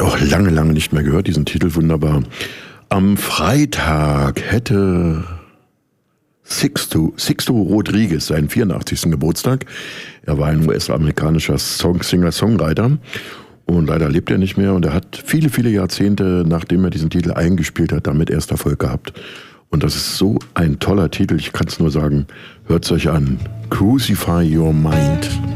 auch lange, lange nicht mehr gehört, diesen Titel, wunderbar. Am Freitag hätte Sixto Rodriguez seinen 84. Geburtstag. Er war ein US-amerikanischer Singer-Songwriter und leider lebt er nicht mehr und er hat viele, viele Jahrzehnte, nachdem er diesen Titel eingespielt hat, damit erst Erfolg gehabt. Und das ist so ein toller Titel, ich kann es nur sagen, hört es euch an. Crucify Your Mind.